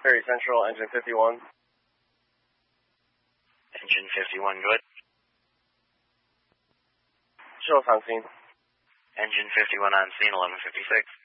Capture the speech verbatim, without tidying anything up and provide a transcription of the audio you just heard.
Perry Central, engine fifty-one. Engine fifty-one, good. Show us on scene. Engine fifty-one on scene, eleven fifty-six.